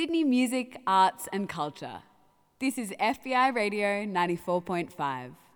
Sydney music, arts and culture. This is FBI Radio 94.5.